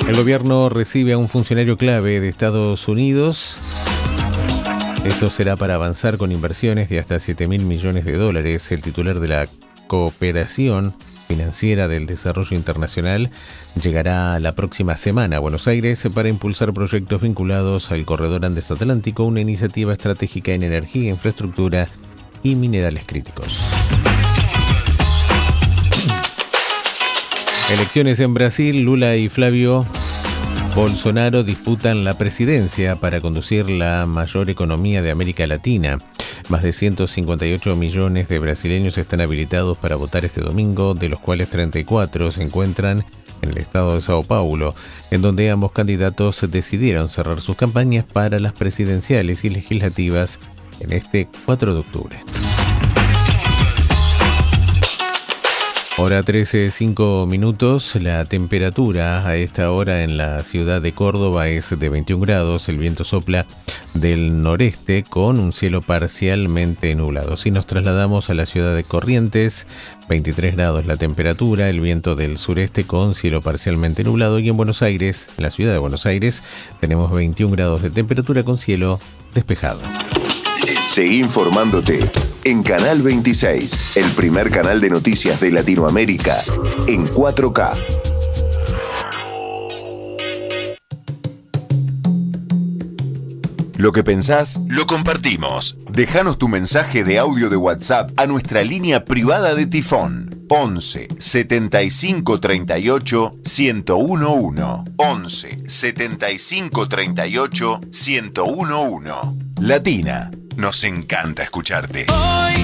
El gobierno recibe a un funcionario clave de Estados Unidos. Esto será para avanzar con inversiones de hasta $7.000 millones. El titular de la Cooperación Financiera del Desarrollo Internacional llegará la próxima semana a Buenos Aires para impulsar proyectos vinculados al Corredor Andes Atlántico, una iniciativa estratégica en energía, infraestructura y minerales críticos. Elecciones en Brasil. Lula y Flávio Bolsonaro disputan la presidencia para conducir la mayor economía de América Latina. Más de 158 millones de brasileños están habilitados para votar este domingo, de los cuales 34 se encuentran en el estado de Sao Paulo, en donde ambos candidatos decidieron cerrar sus campañas para las presidenciales y legislativas en este 4 de octubre. Hora 13:05. La temperatura a esta hora en la ciudad de Córdoba es de 21 grados. El viento sopla del noreste con un cielo parcialmente nublado. Si nos trasladamos a la ciudad de Corrientes, 23 grados la temperatura, el viento del sureste con cielo parcialmente nublado. Y en Buenos Aires, en la ciudad de Buenos Aires, tenemos 21 grados de temperatura con cielo despejado. Seguí informándote en Canal 26, el primer canal de noticias de Latinoamérica en 4K. Lo que pensás, lo compartimos. Déjanos tu mensaje de audio de WhatsApp a nuestra línea privada de Tifón. 11 75 38 1011. 11 75 38 1011. Latina. Nos encanta escucharte.